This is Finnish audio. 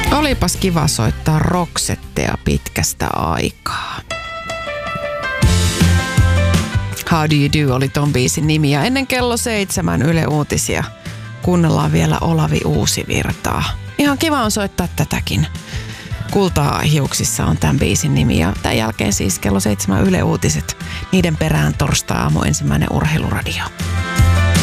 Olipas kiva soittaa Roxettea pitkästä aikaa. How Do You Do oli ton biisin nimi ja ennen kello 7 Yle Uutisia kuunnellaan vielä Olavi Uusivirtaa. Ihan kiva on soittaa tätäkin. Kultaa hiuksissa on tämän biisin nimi ja tämän jälkeen siis kello 7 Yle Uutiset. Niiden perään torstai-aamu ensimmäinen urheiluradio.